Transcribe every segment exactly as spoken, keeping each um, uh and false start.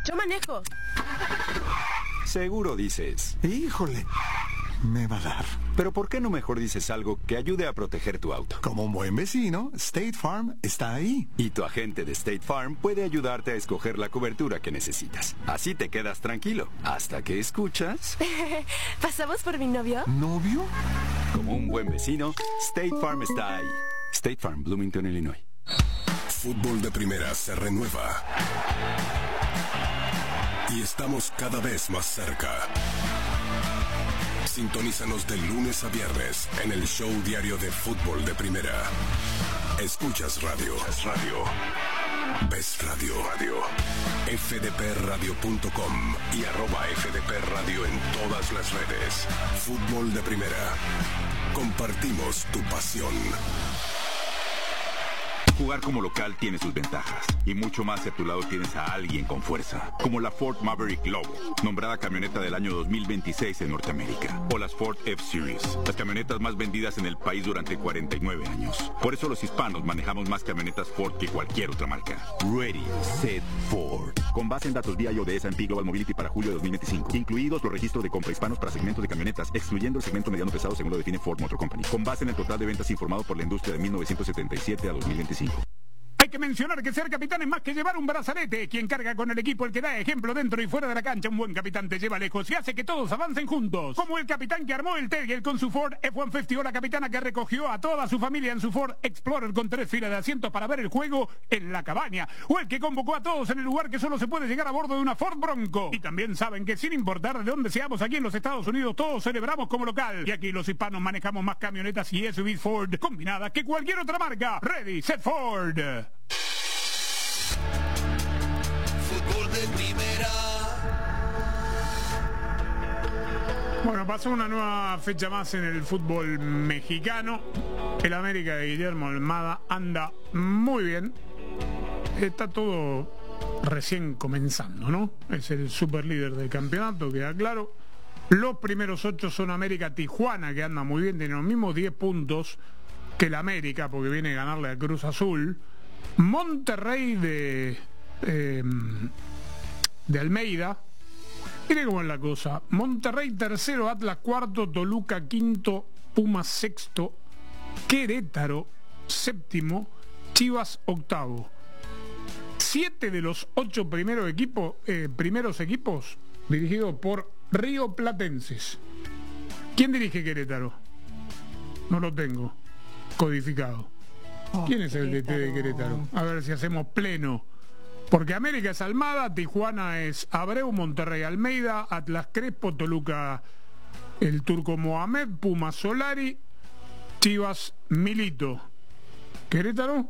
Yo manejo. Seguro dices, híjole, me va a dar. pero ¿por qué no mejor dices algo que ayude a proteger tu auto? Como un buen vecino, State Farm está ahí. Y tu agente de State Farm puede ayudarte a escoger la cobertura que necesitas. Así te quedas tranquilo, hasta que escuchas... ¿Pasamos por mi novio? ¿Novio? Como un buen vecino, State Farm está ahí. State Farm, Bloomington, Illinois. Fútbol de Primera se renueva. Y estamos cada vez más cerca. Sintonízanos de lunes a viernes en el show diario de Fútbol de Primera. Escuchas radio. Es radio. Ves radio. Radio. F D P radio punto com y arroba F D P Radio en todas las redes. Fútbol de Primera. Compartimos tu pasión. Jugar como local tiene sus ventajas, y mucho más si a tu lado tienes a alguien con fuerza, como la Ford Maverick Lobo, nombrada camioneta del año dos mil veintiséis en Norteamérica, o las Ford F-Series, las camionetas más vendidas en el país durante cuarenta y nueve años. Por eso los hispanos manejamos más camionetas Ford que cualquier otra marca. Ready, Set, Ford. Con base en datos V I O de S and P Global Mobility para julio de dos mil veinticinco, incluidos los registros de compra hispanos para segmentos de camionetas, excluyendo el segmento mediano pesado según lo define Ford Motor Company, con base en el total de ventas informado por la industria de mil novecientos setenta y siete a dos mil veinticinco. Hay que mencionar que ser capitán es más que llevar un brazalete. Quien carga con el equipo, el que da ejemplo dentro y fuera de la cancha. Un buen capitán te lleva lejos y hace que todos avancen juntos. Como el capitán que armó el Tegel con su Ford F ciento cincuenta o la capitana que recogió a toda su familia en su Ford Explorer con tres filas de asientos para ver el juego en la cabaña. O el que convocó a todos en el lugar que solo se puede llegar a bordo de una Ford Bronco. Y también saben que sin importar de dónde seamos aquí en los Estados Unidos, todos celebramos como local. Y aquí los hispanos manejamos más camionetas y S U Vs Ford combinadas que cualquier otra marca. Ready, Set, Ford. Fútbol de Primera. Bueno, pasó una nueva fecha más en el fútbol mexicano. El América de Guillermo Almada anda muy bien. Está todo recién comenzando, ¿no? Es el superlíder del campeonato, queda claro. Los primeros ocho son América, Tijuana, que anda muy bien, tiene los mismos diez puntos que el América, porque viene a ganarle a Cruz Azul. Monterrey de eh, de Almeida. Mire cómo es la cosa. Monterrey tercero, Atlas cuarto, Toluca quinto, Pumas sexto, Querétaro séptimo, Chivas octavo. Siete de los ocho primeros equipos, eh, primeros equipos dirigidos por rioplatenses. ¿Quién dirige Querétaro? No lo tengo codificado. ¿Quién es el D T de Querétaro? A ver si hacemos pleno. Porque América es Almada, Tijuana es Abreu, Monterrey Almeida, Atlas Crespo, Toluca el Turco Mohamed, Pumas Solari, Chivas Milito. ¿Querétaro?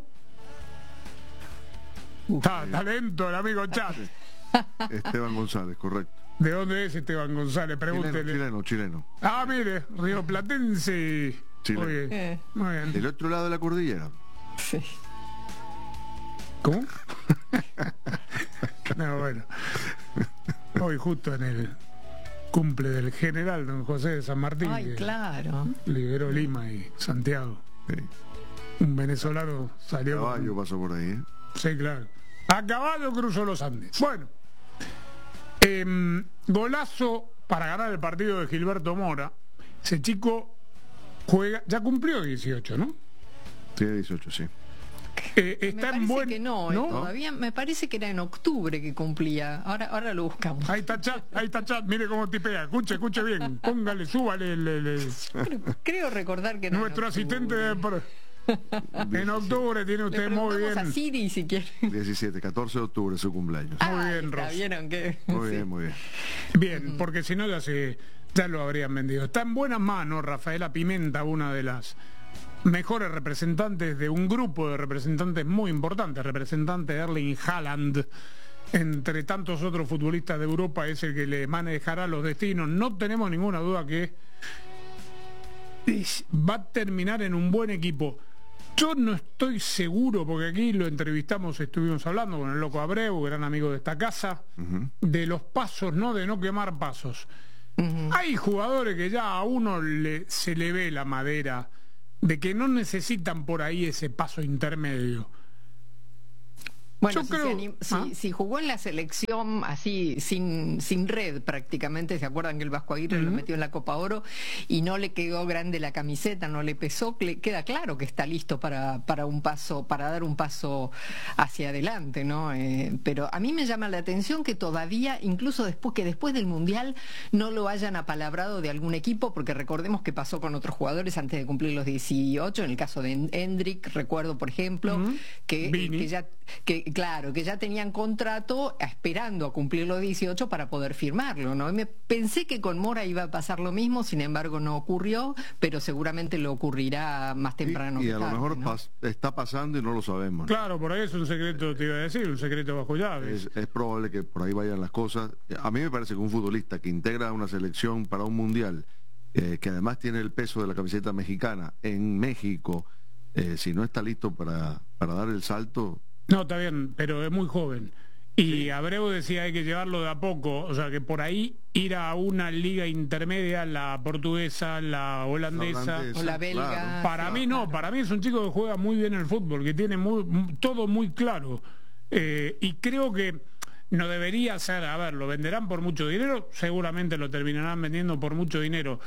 Está talento el amigo Chat. Esteban González, correcto. ¿De dónde es Esteban González? Pregúntele. Chileno, chileno, chileno. Ah, mire, rioplatense. Chile. Muy bien, Eh. muy bien. Del otro lado de la cordillera. Sí. ¿Cómo? No, bueno. Hoy justo en el cumple del general don José de San Martín. Ay, claro. Liberó Lima y Santiago. Sí. Un venezolano salió. Caballo con... pasó por ahí, ¿eh? Sí, claro. A caballo cruzó los Andes. Bueno. Eh, golazo para ganar el partido de Gilberto Mora. Ese chico juega, ya cumplió dieciocho, ¿no? Tiene dieciocho, sí. Eh, Me está parece en buen... que no, eh, ¿no? todavía me parece que era en octubre que cumplía. Ahora, ahora lo buscamos. Ahí está Chat, ahí está Chat, mire cómo tipea. Escuche, escuche bien. Póngale, súbale el, el- el- Creo, creo recordar que era en nuestro octubre. asistente de... por- En octubre tiene Le usted muy preguntamos bien. a Siri si quiere. diecisiete, catorce de octubre, su cumpleaños. Muy Ay, bien, está, Ros. ¿vieron que? Muy Sí. bien, muy bien. Bien, porque si no ya se ya lo habrían vendido. Está en buenas manos Rafaela Pimenta, una de las mejores representantes de un grupo de representantes muy importantes, representante de Erling Haaland, entre tantos otros futbolistas de Europa, es el que le manejará los destinos. No tenemos ninguna duda que va a terminar en un buen equipo. Yo no estoy seguro, porque aquí lo entrevistamos, estuvimos hablando con el loco Abreu, gran amigo de esta casa, Uh-huh. de los pasos, ¿no? De no quemar pasos. Uh-huh. Hay jugadores que ya a uno le, se le ve la madera, de que no necesitan por ahí ese paso intermedio. Bueno, Yo si, creo- se anim- si- ¿Ah? si jugó en la selección así, sin, sin red prácticamente, ¿se acuerdan que el Vasco Aguirre lo metió en la Copa Oro y no le quedó grande la camiseta, no le pesó? Le queda claro que está listo para, para un paso, para dar un paso hacia adelante, ¿no? Eh, pero a mí me llama la atención que todavía, incluso después que después del Mundial, no lo hayan apalabrado de algún equipo, porque recordemos que pasó con otros jugadores antes de cumplir los dieciocho, en el caso de Hendrik, recuerdo, por ejemplo, Ujú. que, Vini. que ya que claro, que ya tenían contrato esperando a cumplir los dieciocho para poder firmarlo, ¿no? Y me pensé que con Mora iba a pasar lo mismo, sin embargo no ocurrió, pero seguramente lo ocurrirá más temprano Y, y que a lo tarde, mejor ¿no? pas- está pasando y no lo sabemos. ¿no? Claro, por ahí es un secreto, te iba a decir, un secreto bajo llave. Es, es probable que por ahí vayan las cosas. A mí me parece que un futbolista que integra una selección para un mundial, eh, que además tiene el peso de la camiseta mexicana en México, eh, si no está listo para, para dar el salto, No, está bien, pero es muy joven. Y Abreu decía hay que llevarlo de a poco, o sea que por ahí ir a una liga intermedia, la portuguesa, la holandesa. holandesa, O la belga. claro. Para Sí, mí no, claro. para mí es un chico que juega muy bien el fútbol, que tiene muy, m- todo muy claro. Eh, y creo que no debería ser, a ver, lo venderán por mucho dinero, seguramente lo terminarán vendiendo por mucho dinero.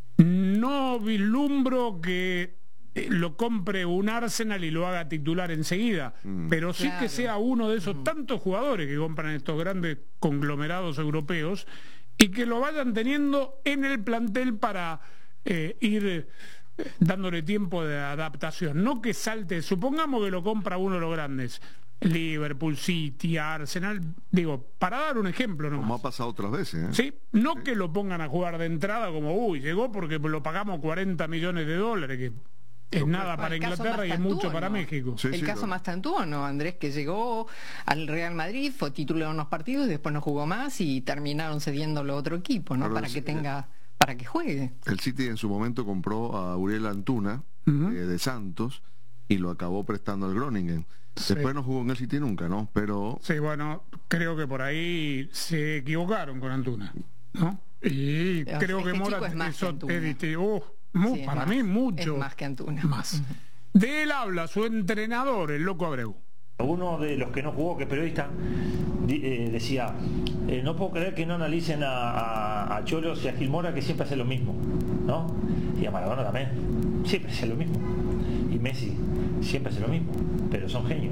No vislumbro que eh, lo compre un Arsenal y lo haga titular enseguida, pero sí Claro. que sea uno de esos tantos jugadores que compran estos grandes conglomerados europeos y que lo vayan teniendo en el plantel para eh, ir eh, dándole tiempo de adaptación, no que salte, supongamos que lo compra uno de los grandes, Liverpool, City, Arsenal, digo, para dar un ejemplo como ha nomás. pasado otras veces. ¿eh? Sí, no que lo pongan a jugar de entrada como, uy, llegó porque lo pagamos cuarenta millones de dólares, que es nada para El caso Inglaterra y es mucho Mastantuono. para México. Sí, el sí, caso lo- Mastantuono, Andrés, que llegó al Real Madrid, fue titular en unos partidos y después no jugó más y terminaron cediéndolo a otro equipo, ¿no? Claro, Para es- que tenga, para que juegue. El City en su momento compró a Uriel Antuna, Ujú. eh, de Santos, y lo acabó prestando al Groningen. Sí. Después no jugó en el City nunca, ¿no? Pero Sí, bueno, creo que por ahí se equivocaron con Antuna, ¿no? Y Pero creo este que Mora chico es más que eso Antuna. es distinto. Uh, mu- Sí, es para más, mí mucho es más que Antuna. más. De él habla su entrenador, el Loco Abreu. Uno de los que no jugó, que es periodista, di- eh, decía, eh, no puedo creer que no analicen a, a, a Cholos y a Gil Mora, que siempre hace lo mismo, ¿no? Y a Maradona también, siempre hace lo mismo. Y Messi, siempre hace lo mismo, pero son genios.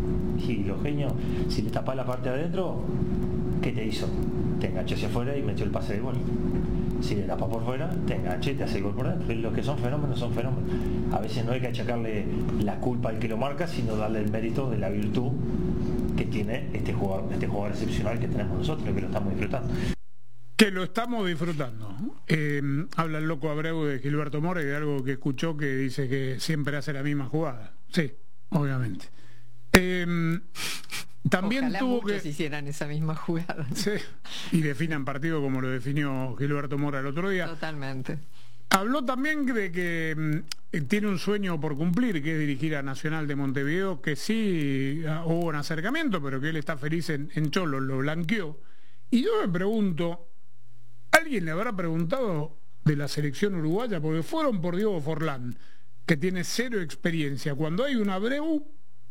Y los genios, si le tapas la parte de adentro, ¿qué te hizo? Te enganchó hacia afuera y metió el pase de gol. Si le tapas por fuera, te enganché y te hace el gol por dentro. Y los que son fenómenos son fenómenos. A veces no hay que achacarle la culpa al que lo marca, sino darle el mérito de la virtud que tiene este jugador, este jugador excepcional que tenemos nosotros, que lo estamos disfrutando. Que lo estamos disfrutando. Eh, habla el Loco Abreu de Gilberto Mora y de algo que escuchó que dice que siempre hace la misma jugada. Sí, obviamente. Eh, también Ojalá tuvo muchos que... hicieran esa misma jugada. Sí, y definan partido como lo definió Gilberto Mora el otro día. Totalmente. Habló también de que mm, tiene un sueño por cumplir, que es dirigir a Nacional de Montevideo, que sí ah, hubo un acercamiento, pero que él está feliz en, en Cholo, lo blanqueó. Y yo me pregunto, ¿alguien le habrá preguntado de la selección uruguaya? Porque fueron por Diego Forlán, que tiene cero experiencia. Cuando hay un Abreu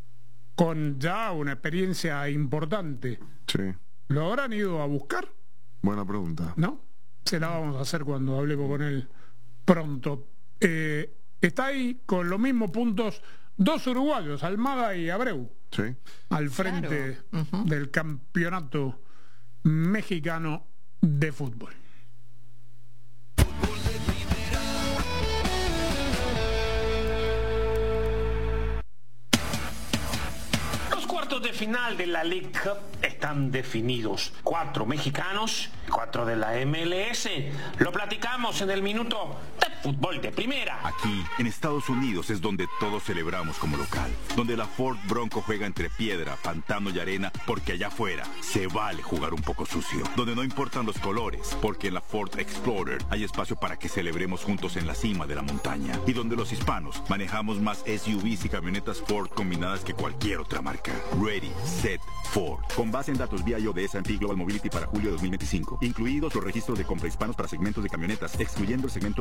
con ya una experiencia importante, sí, ¿lo habrán ido a buscar? buena pregunta. ¿No? Se la vamos a hacer cuando hablemos con él pronto. Eh, está ahí con los mismos puntos dos uruguayos, Almada y Abreu, Sí. al frente Claro. Ujú. del campeonato mexicano de fútbol. Los cuartos de final de la League Cup están definidos. Cuatro mexicanos, cuatro de la M L S. Lo platicamos en el minuto de fútbol de primera. Aquí, en Estados Unidos, es donde todos celebramos como local. Donde la Ford Bronco juega entre piedra, pantano y arena, porque allá afuera se vale jugar un poco sucio. Donde no importan los colores, porque en la Ford Explorer hay espacio para que celebremos juntos en la cima de la montaña. Y donde los hispanos manejamos más S U Vs y camionetas Ford combinadas que cualquier otra marca. Ready, Set, Ford. Con base en datos V I O de S and P Global Mobility para julio de dos mil veinticinco. Incluidos los registros de compra hispanos para segmentos de camionetas, excluyendo el segmento mediano pesado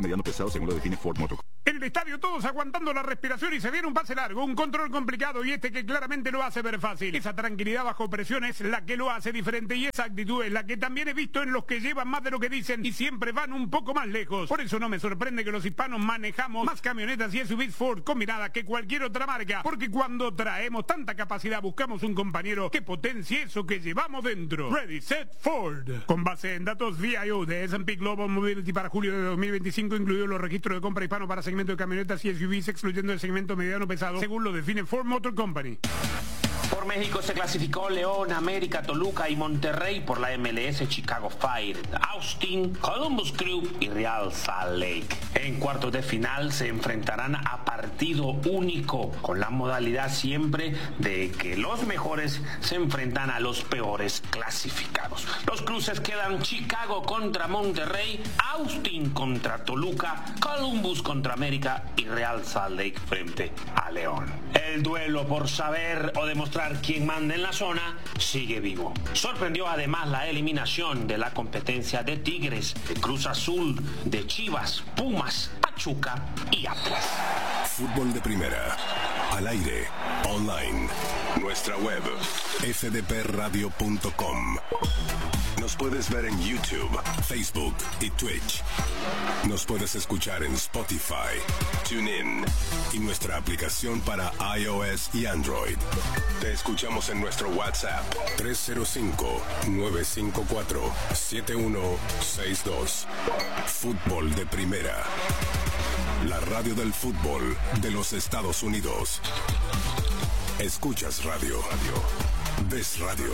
según lo define Ford Motor. En el estadio todos aguantando la respiración y se viene un pase largo, un control complicado y este que claramente lo hace ver fácil. Esa tranquilidad bajo presión es la que lo hace diferente y esa actitud es la que también he visto en los que llevan más de lo que dicen y siempre van un poco más lejos. Por eso no me sorprende que los hispanos manejamos más camionetas y S U Vs Ford combinadas que cualquier otra marca, porque cuando traemos tanta capacidad buscamos un compañero que potencie eso que llevamos dentro. Ready, set, Ford. Con base en datos V I O de S and P Global Mobility para julio de dos mil veinticinco, incluidos los registros de compra hispano para segmento de camionetas y S U Vs, excluyendo el segmento mediano pesado, según lo define Ford Motor Company. Por México se clasificó León, América, Toluca y Monterrey por la M L S Chicago Fire, Austin, Columbus Crew y Real Salt Lake. En cuartos de final se enfrentarán a partido único, con la modalidad siempre de que los mejores se enfrentan a los peores clasificados. Los cruces quedan Chicago contra Monterrey, Austin contra Toluca, Columbus contra América y Real Salt Lake frente a León. El duelo por saber o demostrar quién manda en la zona sigue vivo. Sorprendió además la eliminación de la competencia de Tigres, de Cruz Azul, de Chivas, Pumas, Pachuca y Atlas. Fútbol de primera, al aire, online, nuestra web, f d p radio punto com. Nos puedes ver en YouTube, Facebook y Twitch. Nos puedes escuchar en Spotify, TuneIn y nuestra aplicación para iOS y Android. Te escuchamos en nuestro WhatsApp tres cero cinco, nueve cinco cuatro, siete uno seis dos. Fútbol de primera. La radio del fútbol de los Estados Unidos. Escuchas radio. Ves radio.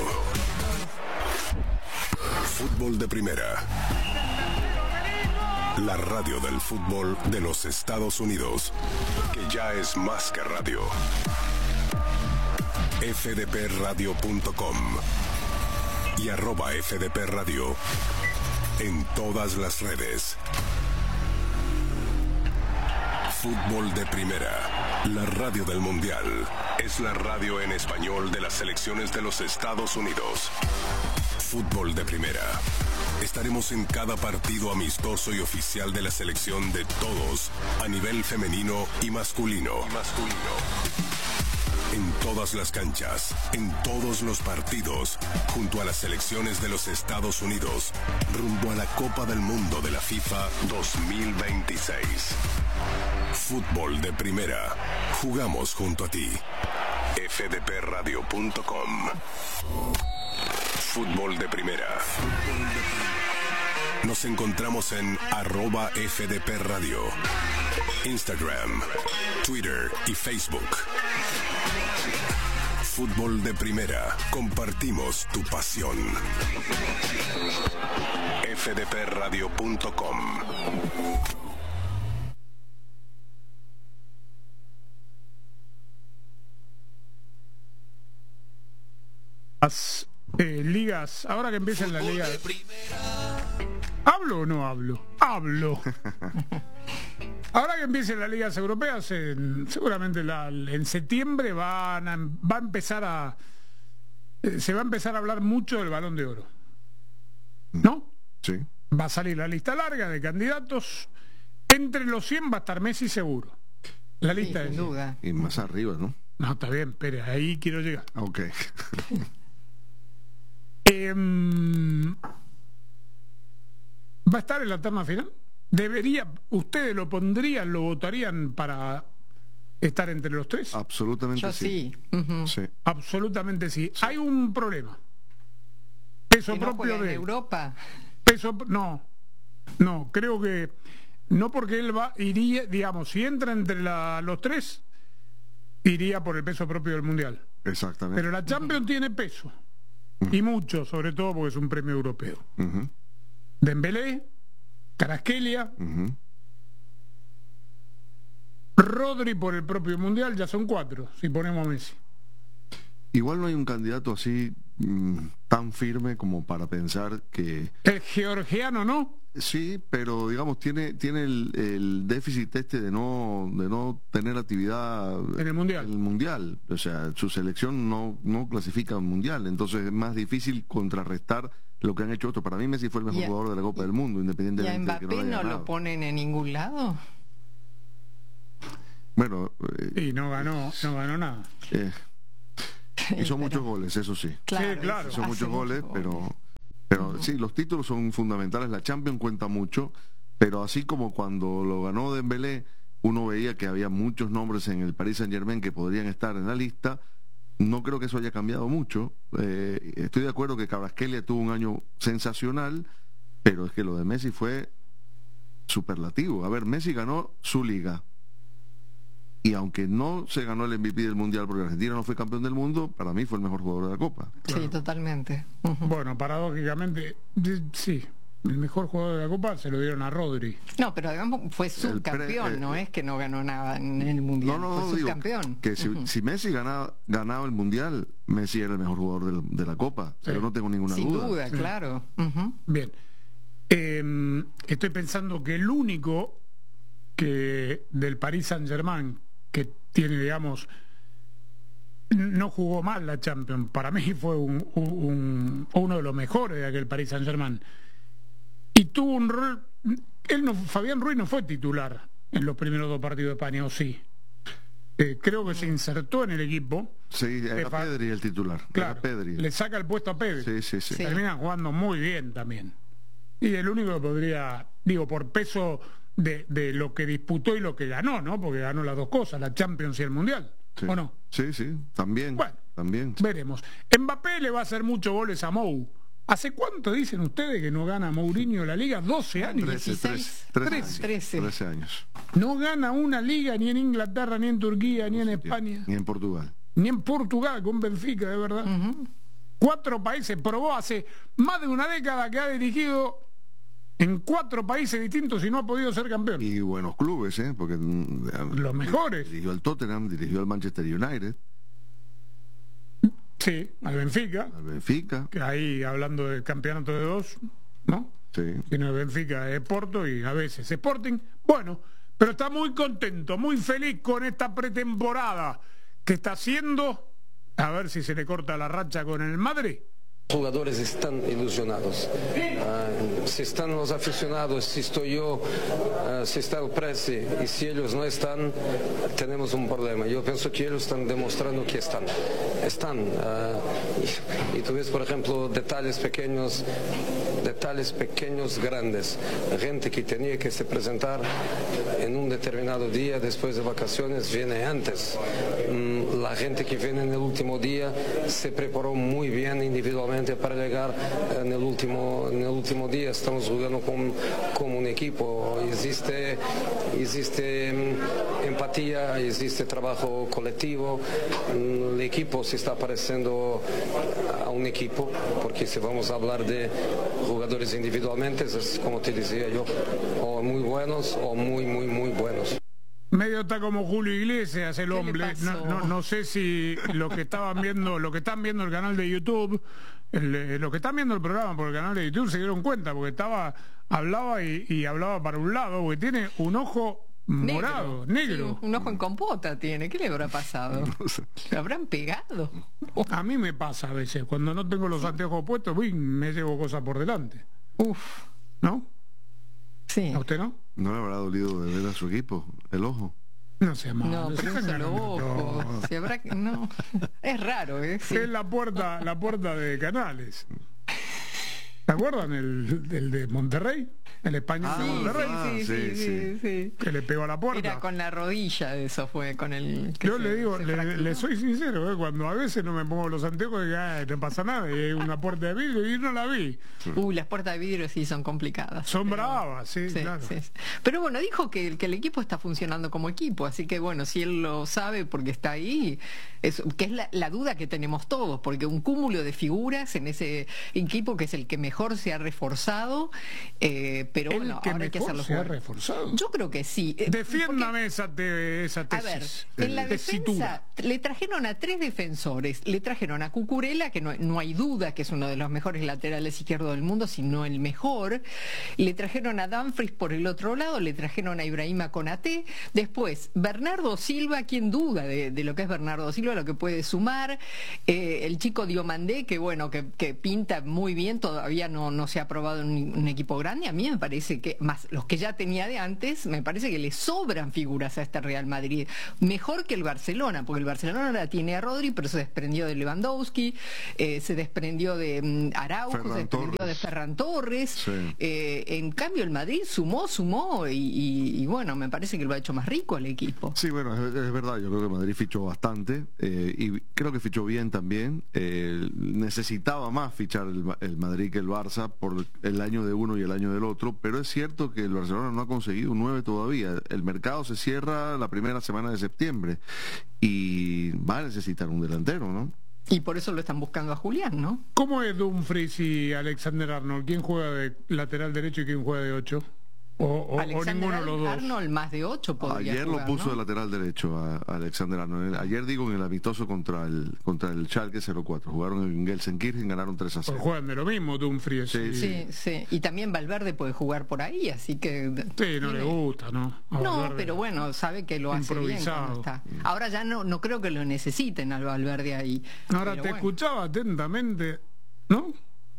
Fútbol de primera. La radio del fútbol de los Estados Unidos, que ya es más que radio. f d p radio punto com y arroba F D P Radio en todas las redes. Fútbol de primera. La radio del mundial es la radio en español de las selecciones de los Estados Unidos. Fútbol de primera. Estaremos en cada partido amistoso y oficial de la selección de todos, a nivel femenino y masculino. Y masculino. En todas las canchas, en todos los partidos, junto a las selecciones de los Estados Unidos, rumbo a la Copa del Mundo de la FIFA dos mil veintiséis. Fútbol de primera. Jugamos junto a ti. f d p radio punto com. Fútbol de primera. Nos encontramos en arroba F D P Radio, Instagram, Twitter y Facebook. Fútbol de primera. Compartimos tu pasión. f d p radio punto com. Las eh, ligas, ahora que empiezan la liga. ¿Hablo o no hablo? Hablo. Ahora que empiecen las ligas europeas, en, seguramente la, en septiembre van a, va a empezar a eh, se va a empezar a hablar mucho del Balón de Oro, ¿no? Sí. Va a salir la lista larga de candidatos. Entre los cien va a estar Messi seguro. La lista sí, es sin duda. Y más arriba, ¿no? No, está bien, pero ahí quiero llegar. Ok. eh, ¿Va a estar en la terna final? ¿Debería, ustedes lo pondrían, lo votarían para estar entre los tres? Absolutamente Yo sí. sí. Uh-huh. Sí. Absolutamente sí. sí. Hay un problema. Peso ¿Que no propio juega de en Europa? Peso, no. No, creo que no, porque él va iría, digamos, si entra entre la, los tres, iría por el peso propio del mundial. Exactamente. Pero la Champions uh-huh. tiene peso. Uh-huh. Y mucho, sobre todo porque es un premio europeo. Uh-huh. Dembélé, Kvaratskhelia, uh-huh. Rodri por el propio mundial, ya son cuatro, si ponemos a Messi. Igual no hay un candidato así mm, tan firme como para pensar que... El georgiano, ¿no? Sí, pero digamos, tiene tiene el, el déficit este de no de no tener actividad en el mundial. En el mundial. O sea, su selección no, no clasifica al mundial, entonces es más difícil contrarrestar lo que han hecho otros. Para mí Messi fue el mejor Ya, jugador de la Copa del Mundo, independientemente ¿Y a Mbappé de que no, lo, no haya lo ponen en ningún lado? Bueno, eh, y no ganó, no ganó nada. Eh, hizo muchos goles, eso sí. Claro, sí, claro. Hizo muchos goles, mucho pero... goles. Pero uh-huh. sí, los títulos son fundamentales, la Champions cuenta mucho, pero así como cuando lo ganó Dembélé, uno veía que había muchos nombres en el Paris Saint-Germain que podrían estar en la lista, no creo que eso haya cambiado mucho. Eh, estoy de acuerdo que Kvaratskhelia tuvo un año sensacional, pero es que lo de Messi fue superlativo. A ver, Messi ganó su liga, y aunque no se ganó el M V P del Mundial porque Argentina no fue campeón del mundo, para mí fue el mejor jugador de la Copa. Claro. Sí, totalmente. Uh-huh. Bueno, paradójicamente, sí, el mejor jugador de la Copa se lo dieron a Rodri. No, pero digamos fue subcampeón, pre, eh, no es que no ganó nada en el Mundial, no, no, fue no, subcampeón. Digo, que si, uh-huh. si Messi ganaba, ganaba el Mundial, Messi era el mejor jugador de, de la Copa, sí. Pero no tengo ninguna Sin duda. Sin duda, sí. Claro. Uh-huh. Bien. Eh, estoy pensando que el único que del Paris Saint-Germain que tiene, digamos, no jugó mal la Champions, para mí fue un, un, uno de los mejores de aquel Paris Saint-Germain, y tuvo un rol, él no, Fabián Ruiz no fue titular en los primeros dos partidos de España, ¿o sí? Eh, creo que se insertó en el equipo. Sí, era eh, Pedri el titular. Claro, era Pedri. Le saca el puesto a Pedri. Sí, sí, sí. Sí. Terminan jugando muy bien también. Y el único que podría, digo, por peso de, de lo que disputó y lo que ganó, ¿no? Porque ganó las dos cosas, la Champions y el Mundial. Sí. ¿O no? Sí, sí, también. Bueno, también. Veremos. Mbappé le va a hacer muchos goles a Mou. ¿Hace cuánto dicen ustedes que no gana Mourinho la liga? doce años. trece, trece, trece. trece años. No gana una liga ni en Inglaterra, ni en Turquía, ni en España. Ni en Portugal. Ni en Portugal, con Benfica, de verdad. Uh-huh. Cuatro países, probó hace más de una década que ha dirigido en cuatro países distintos y no ha podido ser campeón. Y buenos clubes, ¿eh? Porque los mejores. Dirigió al Tottenham, dirigió al Manchester United. Sí, al Benfica. Al Benfica. Que ahí, hablando del campeonato de dos, ¿no? Sí. Tiene el Benfica es Porto y a veces Sporting. Bueno, pero está muy contento, muy feliz con esta pretemporada que está haciendo. A ver si se le corta la racha con el Madrid. Los jugadores están ilusionados. Uh, si están los aficionados, si estoy yo, uh, si está el Presi y si ellos no están, tenemos un problema. Yo pienso que ellos están demostrando que están. Están. Uh, y, y tú ves, por ejemplo, detalles pequeños, detalles pequeños grandes. Gente que tenía que se presentar en un determinado día después de vacaciones viene antes. Um, la gente que viene en el último día se preparó muy bien individualmente para llegar en el último en el último día. Estamos jugando con, con un equipo, existe existe empatía, existe trabajo colectivo, el equipo se está pareciendo a un equipo, porque si vamos a hablar de jugadores individualmente, es como te decía yo, o muy buenos o muy muy muy buenos. Medio está como Julio Iglesias, el hombre. No, no, no sé si lo que estaban viendo, lo que están viendo el canal de YouTube, el, lo que están viendo el programa por el canal de YouTube se dieron cuenta, porque estaba, hablaba y, y hablaba para un lado, porque tiene un ojo morado, negro. negro. Sí, un ojo en compota tiene. ¿Qué le habrá pasado? ¿Lo habrán pegado? A mí me pasa a veces, cuando no tengo los anteojos puestos, uy, me llevo cosas por delante. Uf. ¿No? Sí. ¿A usted no? ¿No le habrá dolido de ver a su equipo el ojo? No sé más. No, pero es el ojo. Si habrá que... no. Es raro, ¿eh? Sí. Es la puerta, la puerta de Canales. ¿Se acuerdan el, el de Monterrey? El español ah, de Monterrey. Sí, sí, sí, sí, sí. Que le pegó a la puerta. Era con la rodilla, eso fue, con el... Que Yo se, le digo, le, le soy sincero, ¿eh? Cuando a veces no me pongo los anteojos y ah, no pasa nada, y hay una puerta de vidrio y no la vi. Uh, las puertas de vidrio sí son complicadas. Son pero... bravas, sí, sí, claro. Sí. Pero bueno, dijo que, que el equipo está funcionando como equipo, así que bueno, si él lo sabe porque está ahí, es, que es la, la duda que tenemos todos, porque un cúmulo de figuras en ese equipo que es el que mejor se ha reforzado, eh, pero el bueno, que ahora hay que mejor hacerlo se ha jugar. reforzado. Yo creo que sí. eh, Defiéndame esa, te- esa A ver, tesis. en la Tesitura. defensa le trajeron a tres defensores. Le trajeron a Cucurella, que no, no hay duda que es uno de los mejores laterales izquierdos del mundo, si no el mejor. Le trajeron a Dumfries por el otro lado, le trajeron a Ibrahima Konaté. Después, Bernardo Silva, ¿quién duda de, de lo que es Bernardo Silva, lo que puede sumar? Eh, el chico Diomandé, que bueno, que, que pinta muy bien, todavía no, no se ha probado en un, un equipo grande. A mí me parece que, más los que ya tenía de antes, me parece que le sobran figuras a este Real Madrid. Mejor que el Barcelona, porque el Barcelona ahora tiene a Rodri, pero se desprendió de Lewandowski, eh, se desprendió de um, Araujo, Ferran se desprendió Torres. de Ferran Torres. Sí. Eh, en cambio, el Madrid sumó, sumó, y, y, y bueno, me parece que lo ha hecho más rico al equipo. Sí, bueno, es, es verdad, yo creo que Madrid fichó bastante eh, y creo que fichó bien también. Eh, necesitaba más fichar el, el Madrid que el Barça por el año de uno y el año del otro, pero es cierto que el Barcelona no ha conseguido un nueve todavía. El mercado se cierra la primera semana de septiembre y va a necesitar un delantero, ¿no? Y por eso lo están buscando a Julián, ¿no? ¿Cómo es Dumfries y Alexander Arnold? ¿Quién juega de lateral derecho y quién juega de ocho? O, o- o Alexander ninguno de los dos. Arnold más de ocho podría Ayer jugar, lo puso ¿no? de lateral derecho a, a Alexander Arnold. Ayer digo en el amistoso contra el contra el Schalke cero cuatro. Jugaron en Gelsenkirchen, ganaron tres a cero. Pues juegan de lo mismo Dumfries. Sí, y- Sí, sí. Y también Valverde puede jugar por ahí, así que... Sí, no le tiene- gusta, ¿no? A No, Valverde. pero bueno, sabe que lo hace bien Improvisado. cuando está. Ahora ya no, no creo que lo necesiten al Valverde ahí. Ahora Pero te bueno. escuchaba atentamente, ¿no?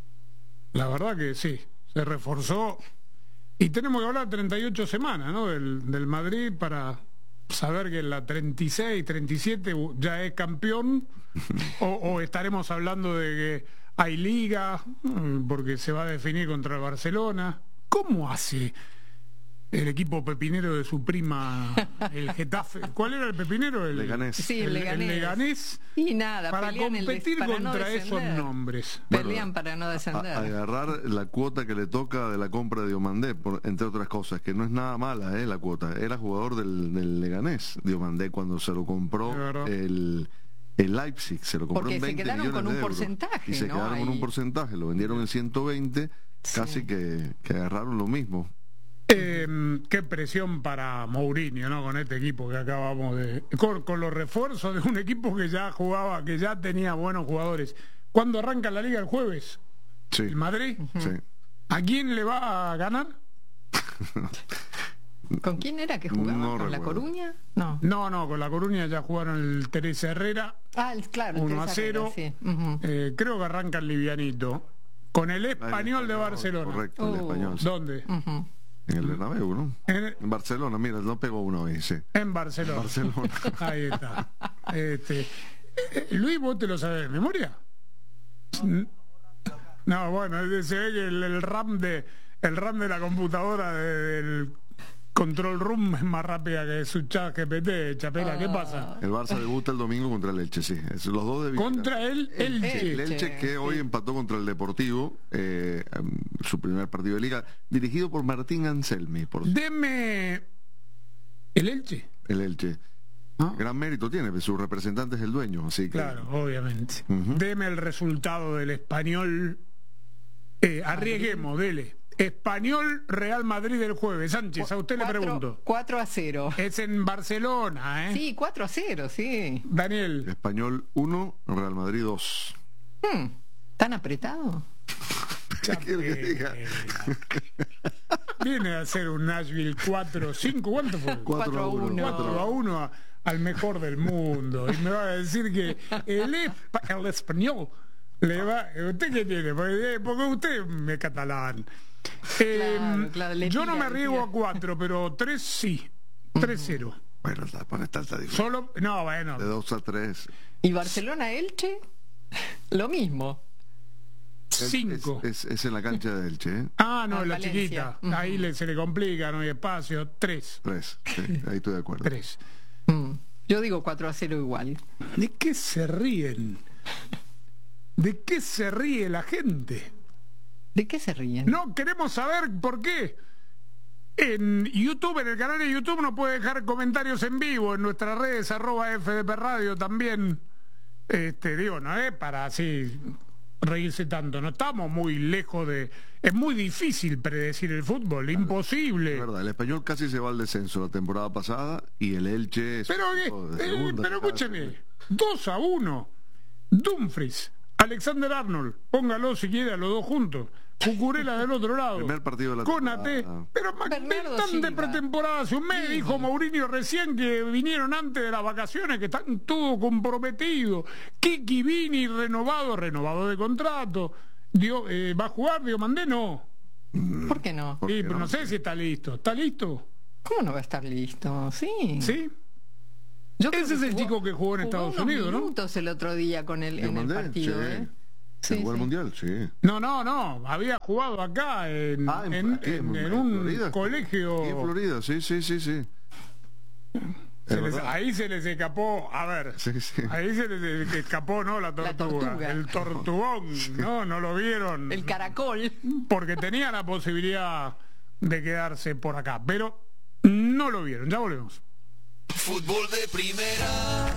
La verdad que sí, se reforzó. Y tenemos que hablar treinta y ocho semanas, ¿no? Del, del Madrid para saber que en la treinta y seis, treinta y siete ya es campeón. o, o estaremos hablando de que hay liga, mm, porque se va a definir contra el Barcelona. ¿Cómo hace el equipo pepinero de su prima, el Getafe? ¿Cuál era el pepinero? El Leganés. Sí, el Leganés. Leganés, Y nada, para pelean el des- competir para no contra esos descender. nombres. Pelean para no A- descender. agarrar la cuota que le toca de la compra de Diomandé, por, entre otras cosas, que no es nada mala, ¿eh? La cuota. Era jugador del, del Leganés, Diomandé, cuando se lo compró De verdad. el, el Leipzig, se lo compró Porque en se veinte quedaron millones con un de euros. porcentaje, Y se ¿no? quedaron con Ahí. un porcentaje, lo vendieron en ciento veinte, casi que, que agarraron lo mismo. Eh, qué presión para Mourinho, ¿no? Con este equipo que acabamos de... Con, con los refuerzos de un equipo que ya jugaba, que ya tenía buenos jugadores. ¿Cuándo arranca la liga? ¿El jueves? Sí, ¿El Madrid? sí. ¿A quién le va a ganar? ¿Con quién era que jugaba? No ¿Con La recuerdo. Coruña? No. No, no, con La Coruña ya jugaron el Teresa Herrera, Ah, el- claro. el uno a Teresa cero. Herrera, sí. Ujú. Eh, creo que arranca el livianito. Con el Ah, el Español de Barcelona. Correcto, el Oh. español. sí. ¿Dónde? Ujú. En el Bernabéu, ¿no? En, En Barcelona, mira, no pegó uno ahí, sí. en Barcelona. Barcelona. Ahí está. Este, eh, Luis, ¿vos te lo sabés de memoria? No, bueno, se ve que el, el RAM de el RAM de la computadora de- del control room es más rápida que su chat G P T, Chapela, ¿qué pasa? El Barça debuta el domingo contra el Elche, sí. Es los dos de visita. Contra el Elche. El Elche que hoy empató contra el Deportivo, eh, em, su primer partido de liga, dirigido por Martín Anselmi, por Deme el Elche. el Elche. Ah. Gran mérito tiene, pues, su representante es el dueño, así que... Claro, obviamente. Ujú. Deme el resultado del Español. Eh, arriesguemos, dele. Español Real Madrid el jueves. Sánchez, a usted le Cuatro- pregunto. cuatro a cero. Es en Barcelona, ¿eh? Sí, cuatro a cero, sí. Daniel. Español uno, Real Madrid dos. Hmm, ¿Tan apretado? ¿Qué quiere que diga? Viene a ser un Nashville cuatro cinco. ¿Cuánto fue? cuatro a uno. cuatro a uno a- al mejor del mundo. Y me va a decir que el, espa- el español le va... ¿Usted qué tiene? Porque, eh, porque usted es catalán. Eh, Claro, claro, le yo tira, no me le arriesgo tira. a cuatro, pero tres sí. tres cero. Bueno, está, para estar está difícil. Solo... No, bueno. De dos a tres. ¿Y Barcelona-Elche? Lo mismo. cinco. Es, es, es en la cancha de Elche, ¿eh? Ah, no, Ah, la Valencia. chiquita. Ujú. Ahí le, se le complica, no hay espacio. tres. Tres, sí, ahí estoy de acuerdo. tres. Mm, Yo digo cuatro a cero igual. ¿De qué se ríen? ¿De qué se ríe la gente? ¿De qué se ríen? No, queremos saber por qué. En YouTube, en el canal de YouTube, nos puede dejar comentarios en vivo, en nuestras redes, arroba F D P Radio también. Este, digo, no es para así reírse tanto. No estamos muy lejos de... Es muy difícil predecir el fútbol, imposible. Es verdad, el Español casi se va al descenso la temporada pasada y el Elche... Es pero de eh, segunda, pero escúcheme, claro. dos a uno. Dumfries, Alexander Arnold, póngalo si quiere a los dos juntos. Cucurella del otro lado. Primer partido de la Conate, temporada. pero están de pretemporada. Hace un mes sí. Dijo Mourinho recién que vinieron antes de las vacaciones, que están todos comprometidos. Kiki Vini renovado, renovado de contrato. Dio, eh, ¿Va a jugar Diomandé? No. ¿Por qué no? Sí, pero no? no sé si está listo. ¿Está listo? ¿Cómo no va a estar listo? Sí. ¿Sí? Yo Ese es el jugó, chico que jugó en Estados unos Unidos, ¿no? minutos el otro día con el, en el partido, sí. ¿eh? Sí, ¿jugó sí. el Mundial? Sí. No, no, no. Había jugado acá en, ah, en, en, aquí, en, en, en en un Florida. colegio. En Florida, sí, sí, sí, sí. Se les, ahí se les escapó, a ver, sí, sí. ahí se les escapó, ¿no? La tortuga, la tortuga. El tortugón, sí. ¿No? No lo vieron. El caracol. Porque tenía la posibilidad de quedarse por acá, pero no lo vieron. Ya volvemos. Fútbol de primera.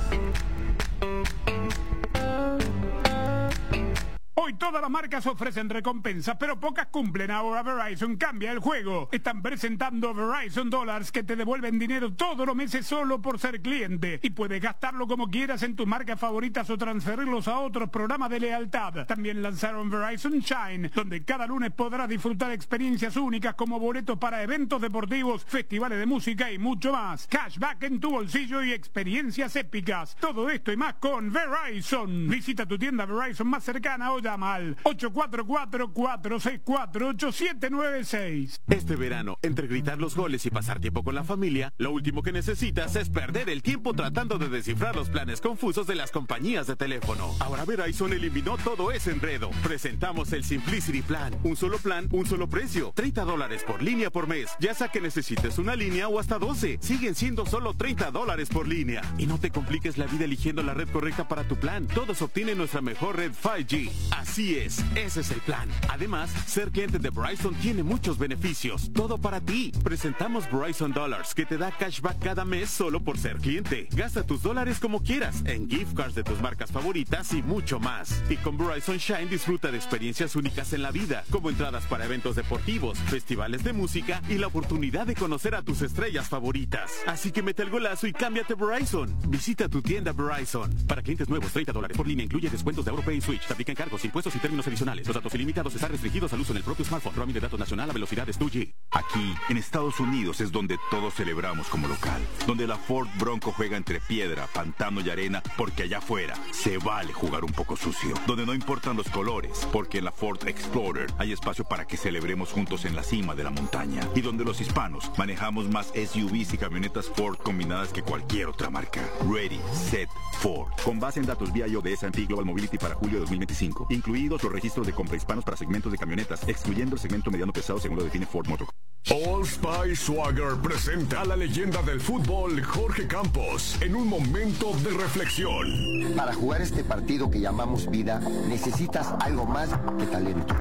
Hoy todas las marcas ofrecen recompensas, pero pocas cumplen. Ahora Verizon cambia el juego. Están presentando Verizon Dollars que te devuelven dinero todos los meses solo por ser cliente. Y puedes gastarlo como quieras en tus marcas favoritas o transferirlos a otros programas de lealtad. También lanzaron Verizon Shine, donde cada lunes podrás disfrutar experiencias únicas como boletos para eventos deportivos, festivales de música y mucho más. Cashback en tu bolsillo y experiencias épicas. Todo esto y más con Verizon. Visita tu tienda Verizon más cercana o llama al ocho cuatro cuatro, cuatro seis cuatro, ocho siete nueve seis. Este verano, entre gritar los goles y pasar tiempo con la familia, lo último que necesitas es perder el tiempo tratando de descifrar los planes confusos de las compañías de teléfono. Ahora Verizon eliminó todo ese enredo. Presentamos el Simplicity Plan. Un solo plan, un solo precio. treinta dólares por línea por mes. Ya sea que necesites una línea o hasta doce. Siguen siendo solo treinta dólares por línea. Y no te compliques la vida eligiendo la red correcta para tu plan. Todos obtienen nuestra mejor red cinco G. Así es, ese es el plan. Además, ser cliente de Verizon tiene muchos beneficios. Todo para ti. Presentamos Verizon Dollars, que te da cashback cada mes solo por ser cliente. Gasta tus dólares como quieras, en gift cards de tus marcas favoritas y mucho más. Y con Verizon Shine disfruta de experiencias únicas en la vida, como entradas para eventos deportivos, festivales de música y la oportunidad de conocer a tus estrellas favoritas. Así que mete el golazo y cámbiate Verizon. Visita tu tienda Verizon. Para clientes nuevos, treinta dólares por línea incluye descuentos de AuroPay y Switch. Te aplican cargos, impuestos y términos adicionales. Los datos ilimitados están restringidos al uso en el propio smartphone. Roaming de datos nacional a velocidades dos G. Aquí, en Estados Unidos, es donde todos celebramos como local. Donde la Ford Bronco juega entre piedra, pantano y arena, porque allá afuera se vale jugar un poco sucio. Donde no importan los colores, porque en la Ford Explorer hay espacio para que celebremos juntos en la cima de la montaña. Y donde los hispanos manejamos más S U Vs y camionetas Ford combinadas que cualquier otra marca. Ready, Set, Ford. Con base en datos V I O de S and P Global Mobility para julio de dos mil veinticinco. Incluidos los registros de compra hispanos para segmentos de camionetas, excluyendo el segmento mediano pesado según lo define Ford Motor. Old Spice Swagger presenta a la leyenda del fútbol Jorge Campos en un momento de reflexión. Para jugar este partido que llamamos vida, necesitas algo más que talento.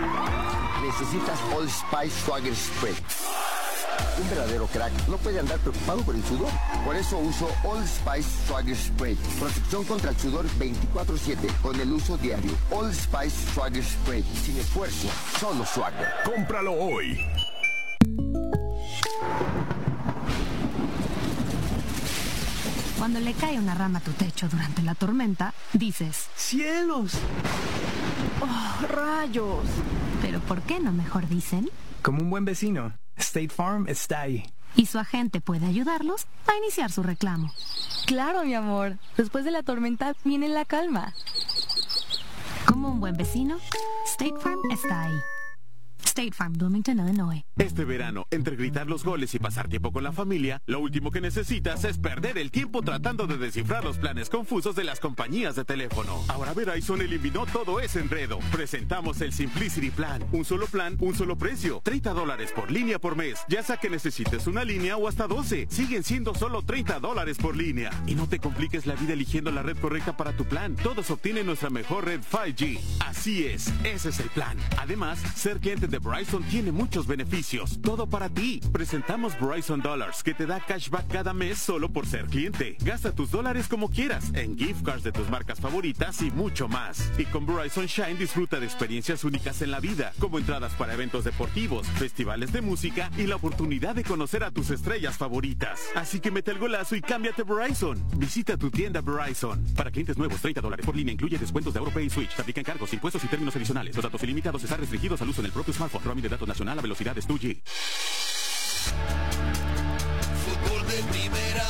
Necesitas Old Spice Swagger Spray. Un verdadero crack no puede andar preocupado por el sudor. Por eso uso Old Spice Swagger Spray. Protección contra el sudor veinticuatro siete con el uso diario. Old Spice Swagger Spray. Sin esfuerzo, solo Swagger. Cómpralo hoy. Cuando le cae una rama a tu techo durante la tormenta, dices: ¡cielos! ¡Oh, rayos! Pero ¿por qué no mejor dicen? Como un buen vecino, State Farm está ahí. Y su agente puede ayudarlos a iniciar su reclamo. Claro, mi amor. Después de la tormenta viene la calma. Como un buen vecino, State Farm está ahí. State Farm, Bloomington, Illinois. Este verano, entre gritar los goles y pasar tiempo con la familia, lo último que necesitas es perder el tiempo tratando de descifrar los planes confusos de las compañías de teléfono. Ahora Verizon eliminó todo ese enredo. Presentamos el Simplicity Plan. Un solo plan, un solo precio. treinta dólares por línea por mes. Ya sea que necesites una línea o hasta doce. Siguen siendo solo treinta dólares por línea. Y no te compliques la vida eligiendo la red correcta para tu plan. Todos obtienen nuestra mejor red cinco G. Así es, ese es el plan. Además, ser cliente de Verizon tiene muchos beneficios, todo para ti. Presentamos Verizon Dollars, que te da cashback cada mes solo por ser cliente. Gasta tus dólares como quieras, en gift cards de tus marcas favoritas y mucho más. Y con Verizon Shine disfruta de experiencias únicas en la vida, como entradas para eventos deportivos, festivales de música y la oportunidad de conocer a tus estrellas favoritas. Así que mete el golazo y cámbiate Verizon. Visita tu tienda Verizon. Para clientes nuevos, treinta dólares por línea, incluye descuentos de AuroPay y Switch. Se aplican cargos, impuestos y términos adicionales. Los datos ilimitados están restringidos al uso en el propio smartphone. Roaming de datos nacional a velocidades dos G. Fútbol de primera.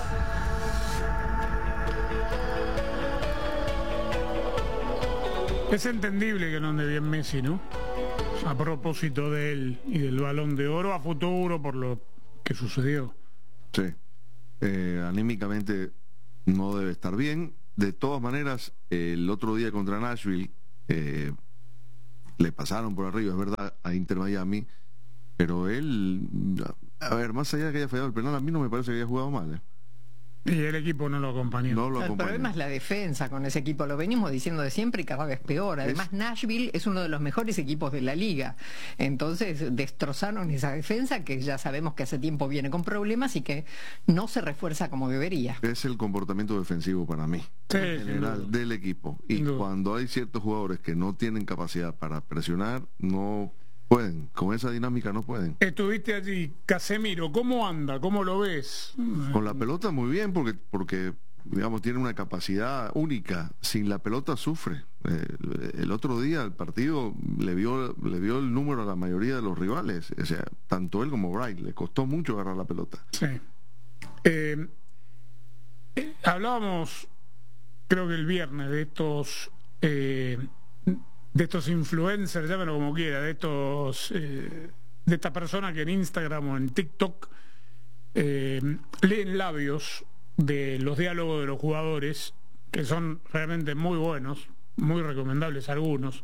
Es entendible que no ande bien Messi, ¿no? A propósito de él y del Balón de Oro a futuro por lo que sucedió. Sí. Eh, anímicamente no debe estar bien. De todas maneras, eh, el otro día contra Nashville eh, le pasaron por arriba, es verdad, a Inter Miami, pero él, a ver, más allá de que haya fallado el penal, a mí no me parece que haya jugado mal, ¿eh? Y el equipo no lo acompañó. No lo El acompañó. problema es la defensa con ese equipo, lo venimos diciendo de siempre y cada vez peor. Además, Es- Nashville es uno de los mejores equipos de la liga. Entonces, destrozaron esa defensa que ya sabemos que hace tiempo viene con problemas y que no se refuerza como debería. Es el comportamiento defensivo para mí, Sí, en sin general, duda. del equipo. Y Sin duda. cuando hay ciertos jugadores que no tienen capacidad para presionar, no pueden. Con esa dinámica no pueden. Estuviste allí, Casemiro, ¿cómo anda? ¿Cómo lo ves? Con la pelota muy bien, porque, porque digamos, tiene una capacidad única. Sin la pelota sufre. Eh, el otro día el partido le vio, le vio el número a la mayoría de los rivales. O sea, tanto él como Bright. Le costó mucho agarrar la pelota. Sí. Eh, eh, hablábamos, creo que el viernes, de estos eh, de estos influencers, llámenlo como quiera, de estos eh, de esta persona que en Instagram o en TikTok eh, leen labios de los diálogos de los jugadores, que son realmente muy buenos, muy recomendables algunos.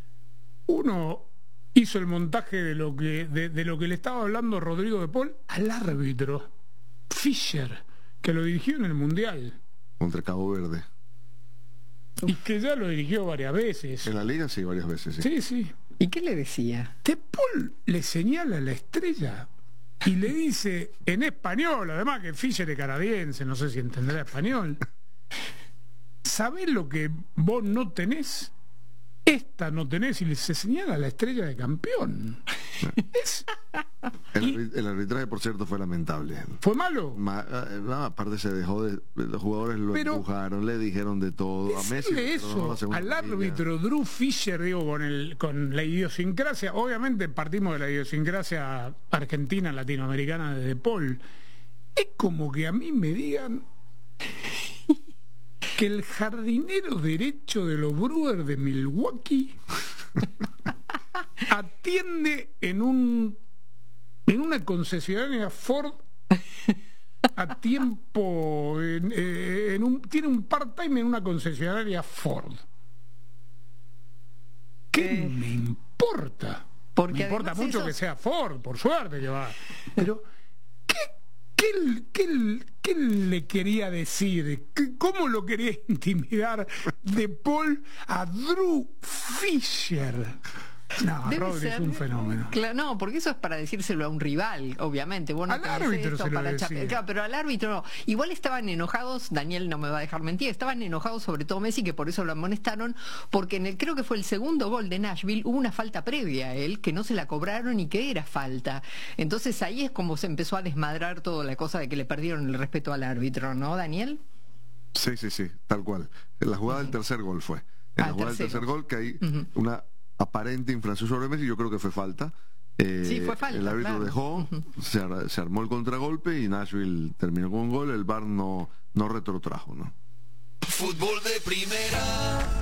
Uno hizo el montaje de lo que de, de lo que le estaba hablando Rodrigo de Paul al árbitro Fischer, que lo dirigió en el Mundial Contra Cabo Verde. y que ya lo dirigió varias veces. En la liga sí, varias veces. Sí. Sí, sí. ¿Y qué le decía? De Paul le señala a la estrella y le dice en español, además que Fischer es canadiense, no sé si entenderá español. ¿Sabés lo que vos no tenés? Esta no tenés, y le se señala a la estrella de campeón. Es- El, arbit- el arbitraje, por cierto, fue lamentable. ¿Fue malo? Ma- eh, no, aparte se dejó de... Los jugadores lo Pero- empujaron, le dijeron de todo. A Messi Decirle le perdonó la eso segunda al línea. árbitro Drew Fischer, digo, con el con la idiosincrasia, obviamente partimos de la idiosincrasia argentina, latinoamericana de De Paul. Es como que a mí me digan que el jardinero derecho de los Brewers de Milwaukee atiende en un en una concesionaria Ford a tiempo en, eh, en un, tiene un part-time en una concesionaria Ford. ¿Qué Eh, me importa? porque me importa además mucho eso- que sea Ford, por suerte que va. Pero ¿qué, qué, qué- qué le quería decir? ¿Qué- ¿Cómo lo quería intimidar De Paul a Drew Fischer? No, Debe Rodri es ser- un fenómeno. Claro, no, porque eso es para decírselo a un rival, obviamente. Vos no Al tenés árbitro esto se lo para decía. chape- Claro, pero al árbitro no. Igual estaban enojados, Daniel no me va a dejar mentir, estaban enojados sobre todo Messi, que por eso lo amonestaron, porque en el, creo que fue el segundo gol de Nashville, hubo una falta previa a él, que no se la cobraron y que era falta. Entonces ahí es como se empezó a desmadrar toda la cosa de que le perdieron el respeto al árbitro, ¿no, Daniel? Sí, sí, sí, tal cual. En la jugada del tercer gol fue. En Ah, la jugada del tercero. tercer gol, que hay Ujú. una aparente infracción sobre Messi, yo creo que fue falta. Eh, Sí, fue falta, el árbitro claro. dejó, se, ar- se armó el contragolpe y Nashville terminó con un gol. El V A R no, no retrotrajo, ¿no? Fútbol de primera.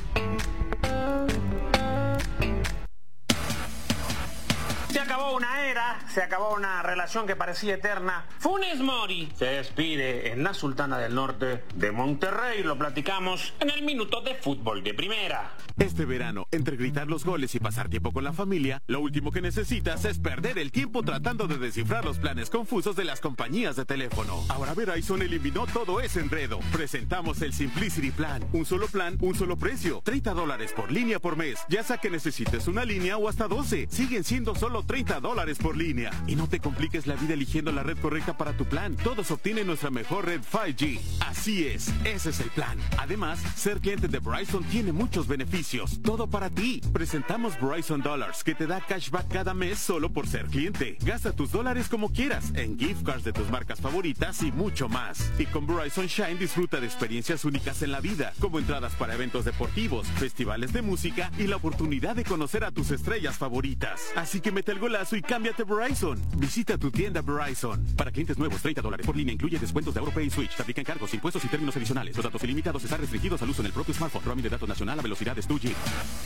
Se acabó una era primera se acabó una relación que parecía eterna. Funes Mori se despide en la Sultana del Norte de Monterrey. Lo platicamos en el minuto de fútbol de primera. Este verano, entre gritar los goles y pasar tiempo con la familia, lo último que necesitas es perder el tiempo tratando de descifrar los planes confusos de las compañías de teléfono. Ahora Verizon eliminó todo ese enredo. Presentamos el Simplicity Plan. Un solo plan, un solo precio. treinta dólares por línea por mes. Ya sea que necesites una línea o hasta doce. Siguen siendo solo treinta dólares por línea. Y no te compliques la vida eligiendo la red correcta para tu plan. Todos obtienen nuestra mejor red cinco G. Así es, ese es el plan. Además, ser cliente de Verizon tiene muchos beneficios. Todo para ti. Presentamos Verizon Dollars, que te da cashback cada mes solo por ser cliente. Gasta tus dólares como quieras, en gift cards de tus marcas favoritas y mucho más. Y con Verizon Shine disfruta de experiencias únicas en la vida, como entradas para eventos deportivos, festivales de música y la oportunidad de conocer a tus estrellas favoritas. Así que mete el golazo y cámbiate a Verizon. Visita tu tienda Verizon. Para clientes nuevos, treinta dólares por línea incluye descuentos de AuroPay y Switch. Te aplican cargos, impuestos y términos adicionales. Los datos ilimitados están restringidos al uso en el propio smartphone. Roaming de datos nacional a velocidades dos G.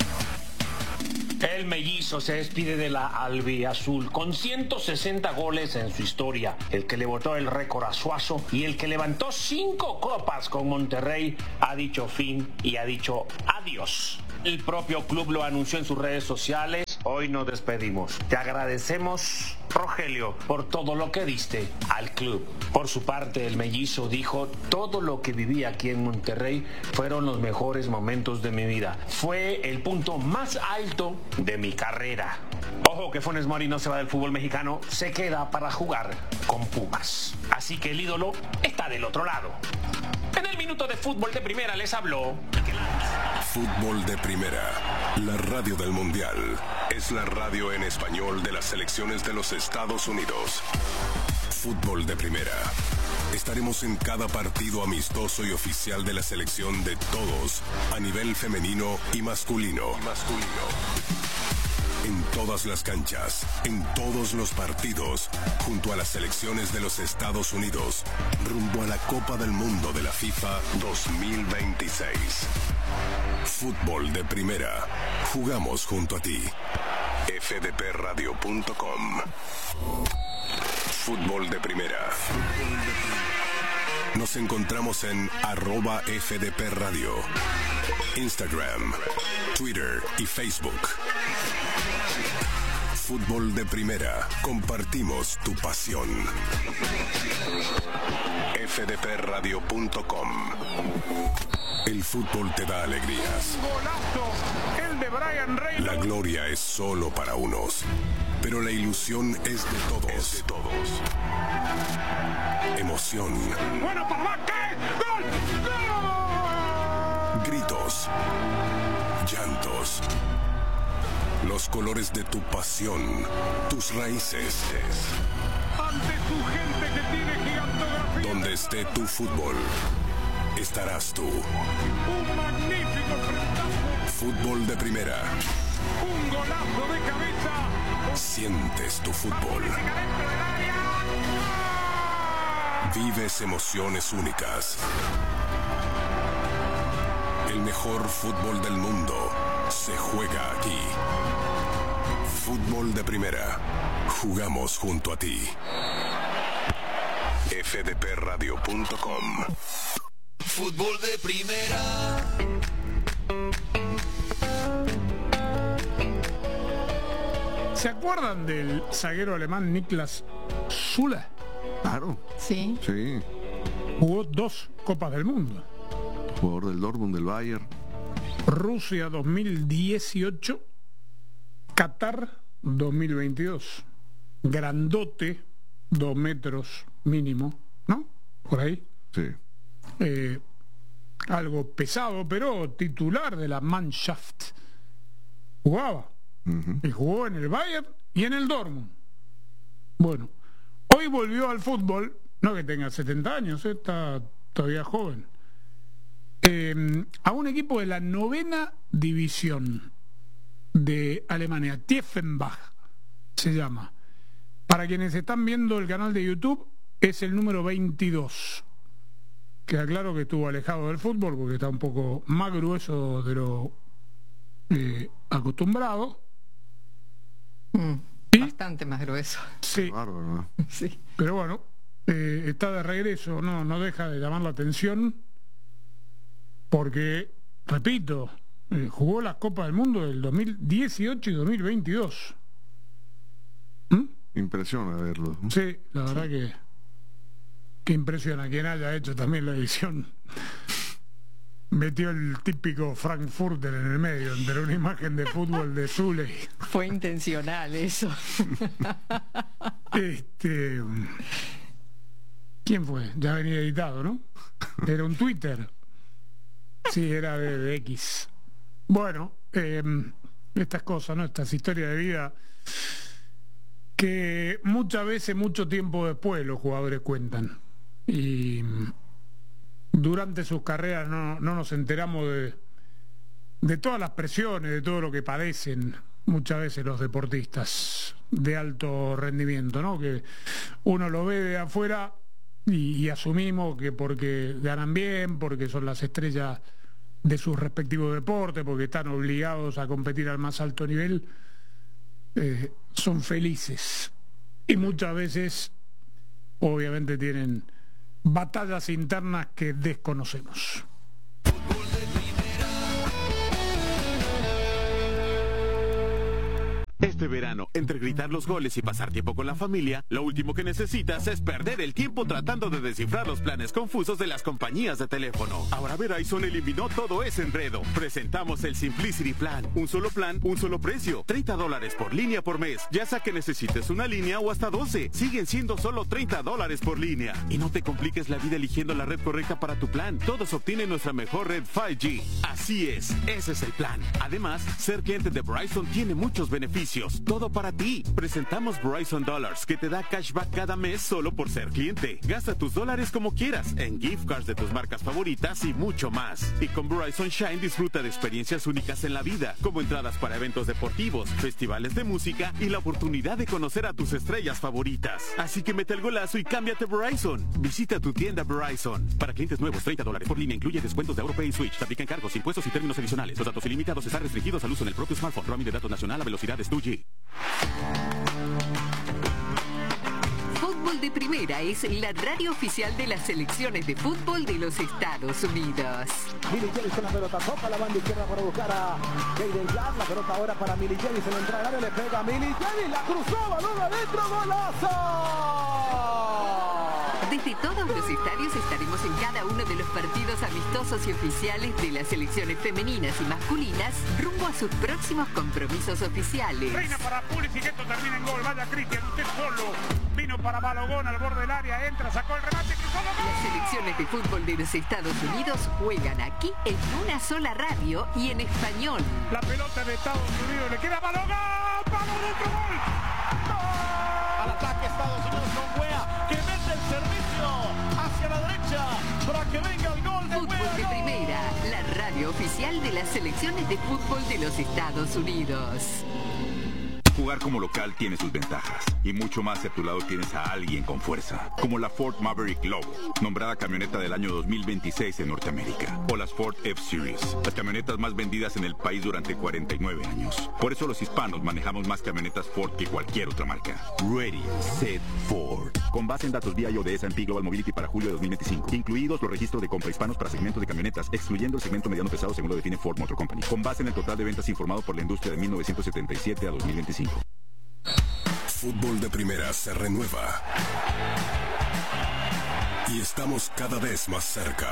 El mellizo se despide de la albiazul con ciento sesenta goles en su historia. El que le botó el récord a Suazo y el que levantó cinco copas con Monterrey ha dicho fin y ha dicho adiós. El propio club lo anunció en sus redes sociales. Hoy nos despedimos. Te agradecemos, Rogelio, por todo lo que diste al club. Por su parte, el mellizo dijo: todo lo que viví aquí en Monterrey fueron los mejores momentos de mi vida. Fue el punto más alto de mi carrera. Ojo que Funes Mori no se va del fútbol mexicano, se queda para jugar con Pumas. Así que el ídolo está del otro lado. En el minuto de fútbol de primera les habló Fútbol de Primera, la radio del Mundial. Es la radio en español de las selecciones de los Estados Unidos. Fútbol de Primera. Estaremos en cada partido amistoso y oficial de la selección de todos, a nivel femenino y masculino. masculino. En todas las canchas, en todos los partidos, junto a las selecciones de los Estados Unidos, rumbo a la Copa del Mundo de la FIFA dos mil veintiséis. Fútbol de Primera. Jugamos junto a ti. F D P radio punto com. Fútbol de Primera. Nos encontramos en arroba F D P Radio, Instagram, Twitter y Facebook. Fútbol de Primera. Compartimos tu pasión. F D P radio punto com. El fútbol te da alegrías. Golazo, el de Brian Reynolds. La gloria es solo para unos, pero la ilusión es de todos. Es de todos. Emoción. Bueno, papá, ¿qué? ¡Gol! ¡Gol! Gritos. Llantos. Los colores de tu pasión, tus raíces. Ante tu gente que tiene gigantografía. Donde esté tu fútbol, estarás tú. Un magnífico frentazo. Fútbol de Primera. Un golazo de cabeza. Sientes tu fútbol. Vives emociones únicas. El mejor fútbol del mundo se juega aquí. Fútbol de Primera. Jugamos junto a ti. F D P radio punto com. Fútbol de Primera. ¿Se acuerdan del zaguero alemán Niklas Süle? Claro. Sí. Sí. Jugó dos Copas del Mundo. Jugador del Dortmund, del Bayern. Rusia dos mil dieciocho, Qatar dos mil veintidós. Grandote, dos metros mínimo, ¿no? Por ahí. Sí. Eh, algo pesado, pero titular de la Mannschaft. Jugaba. Uh-huh. Y jugó en el Bayern y en el Dortmund. Bueno, hoy volvió al fútbol, no que tenga setenta años, ¿eh? Está todavía joven. Eh, a un equipo de la novena división de Alemania, Tiefenbach se llama. Para quienes están viendo el canal de YouTube, es el número veintidós. Queda claro que estuvo alejado del fútbol porque está un poco más grueso de lo eh, acostumbrado. Mm. Y bastante más grueso. Sí. Bárbaro, ¿no? Sí. Pero bueno, eh, está de regreso, no, no deja de llamar la atención porque, repito, eh, jugó la Copa del Mundo del dos mil dieciocho y dos mil veintidós. ¿Mm? Impresiona verlo. Sí, la verdad que que impresiona quien haya hecho también la edición. Metió el típico Frankfurter en el medio, entre una imagen de fútbol de Zule. Fue intencional eso. Este, ¿quién fue? Ya venía editado, ¿no? Era un Twitter. Sí, era de, de X. Bueno, eh, estas cosas, ¿no? Estas historias de vida que muchas veces, mucho tiempo después, los jugadores cuentan. Y durante sus carreras no, no nos enteramos de, de todas las presiones, de todo lo que padecen muchas veces los deportistas de alto rendimiento, ¿no? Que uno lo ve de afuera y, y asumimos que porque ganan bien, porque son las estrellas de sus respectivos deportes, porque están obligados a competir al más alto nivel, eh, son felices. Y muchas veces, obviamente, tienen batallas internas que desconocemos. Este verano, entre gritar los goles y pasar tiempo con la familia, lo último que necesitas es perder el tiempo tratando de descifrar los planes confusos de las compañías de teléfono. Ahora Verizon eliminó todo ese enredo. Presentamos el Simplicity Plan. Un solo plan, un solo precio. treinta dólares por línea por mes. Ya sea que necesites una línea o hasta doce. Siguen siendo solo treinta dólares por línea. Y no te compliques la vida eligiendo la red correcta para tu plan. Todos obtienen nuestra mejor red cinco G. Así es, ese es el plan. Además, ser cliente de Verizon tiene muchos beneficios. Todo para ti. Presentamos Verizon Dollars, que te da cashback cada mes solo por ser cliente. Gasta tus dólares como quieras, en gift cards de tus marcas favoritas y mucho más. Y con Verizon Shine disfruta de experiencias únicas en la vida, como entradas para eventos deportivos, festivales de música y la oportunidad de conocer a tus estrellas favoritas. Así que mete el golazo y cámbiate Verizon. Visita tu tienda Verizon. Para clientes nuevos, treinta dólares por línea incluye descuentos de AutoPay y Switch. Se aplican cargos, impuestos y términos adicionales. Los datos ilimitados están restringidos al uso en el propio smartphone. Roaming de datos nacional a velocidades dos G. Fútbol de Primera es la radio oficial de las selecciones de fútbol de los Estados Unidos. Milly James con la pelota, toca la banda izquierda para buscar a Jaden Clark. La pelota ahora para Milly James en la entrada del área, le pega a Milly James, la cruzó, balón adentro, golazo. Desde todos los estadios estaremos en cada uno de los partidos amistosos y oficiales de las selecciones femeninas y masculinas rumbo a sus próximos compromisos oficiales. Reina para Pulisic, que esto termina en gol. Vaya Cristian, usted solo. Vino para Balogón al borde del área, entra, sacó el remate, que solo gol. Las selecciones de fútbol de los Estados Unidos juegan aquí en una sola radio y en español. La pelota de Estados Unidos le queda a Balogón. ¡Vamos, dentro, gol! Al ataque Estados Unidos con Wea, que mete el servicio hacia la derecha para que venga el gol de Fútbol Wea. de Primera, la radio oficial de las selecciones de fútbol de los Estados Unidos. Jugar como local tiene sus ventajas, y mucho más si a tu lado tienes a alguien con fuerza, como la Ford Maverick Lobo, nombrada camioneta del año dos mil veintiséis en Norteamérica, o las Ford F-Series, las camionetas más vendidas en el país durante cuarenta y nueve años. Por eso los hispanos manejamos más camionetas Ford que cualquier otra marca. Ready, Set, Ford. Con base en datos V I O de S and P Global Mobility para julio de dos mil veinticinco, incluidos los registros de compra hispanos para segmentos de camionetas, excluyendo el segmento mediano pesado según lo define Ford Motor Company, con base en el total de ventas informado por la industria de mil novecientos setenta y siete a dos mil veinticinco. Fútbol de Primera se renueva. Y estamos cada vez más cerca.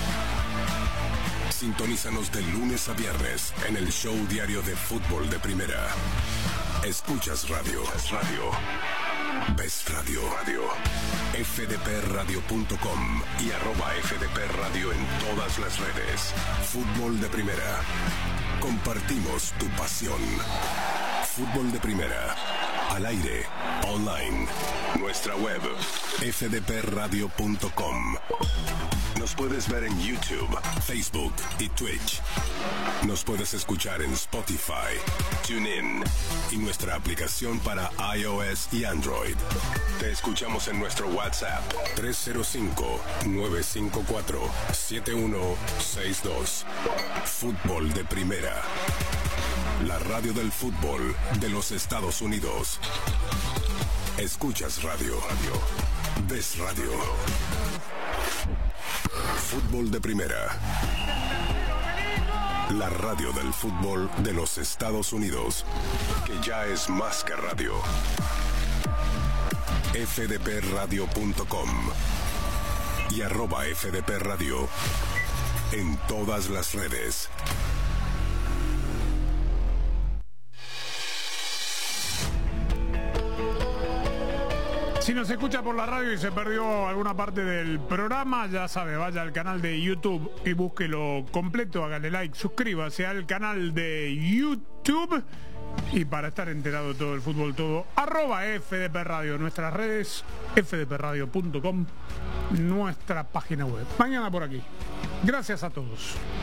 Sintonízanos de lunes a viernes en el show diario de Fútbol de Primera. Escuchas radio. Radio. Ves radio. Radio. F D P radio punto com y arroba F D P Radio en todas las redes. Fútbol de Primera. Compartimos tu pasión. Fútbol de Primera. Al aire, online, nuestra web, F D P radio punto com. Nos puedes ver en YouTube, Facebook y Twitch. Nos puedes escuchar en Spotify, TuneIn y nuestra aplicación para iOS y Android. Te escuchamos en nuestro WhatsApp tres cero cinco, nueve cinco cuatro, siete uno seis dos. Fútbol de Primera. la radio del fútbol de los Estados Unidos. Escuchas radio. Radio. Ves radio. Fútbol de primera. La radio del fútbol de los Estados Unidos, que ya es más que radio. F D P radio punto com y arroba F D P Radio en todas las redes. Si nos escucha por la radio y se perdió alguna parte del programa, ya sabe, vaya al canal de YouTube y búsquelo completo, hágale like, suscríbase al canal de YouTube. Y para estar enterado de todo el fútbol, todo, arroba F D P Radio, nuestras redes, F D P radio punto com, nuestra página web. Mañana por aquí. Gracias a todos.